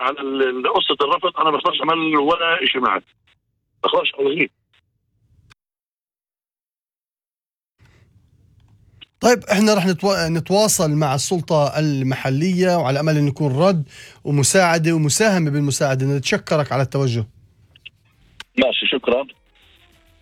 على قصه الرفض، انا ما بقدرش اعمل ولا شيء معك، خلاص الغيه. طيب احنا رح نتواصل مع السلطة المحلية، وعلى امل ان يكون رد ومساعدة ومساهمة بالمساعدة. نتشكرك على التوجه. ماشي، شكرا.